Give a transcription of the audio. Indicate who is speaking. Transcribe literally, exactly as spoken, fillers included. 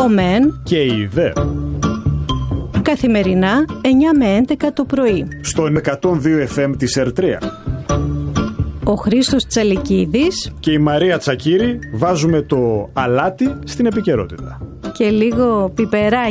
Speaker 1: ο ΜΕΝ
Speaker 2: και η ΔΕ.
Speaker 1: Καθημερινά εννιά με έντεκα το πρωί.
Speaker 2: Στον εκατόν δύο εφ εμ της Ερτρία.
Speaker 1: Ο Χρήστος Τσαλικίδης
Speaker 2: και η Μαρία Τσακύρη βάζουμε το αλάτι στην επικαιρότητα.
Speaker 1: Και λίγο πιπεράκι.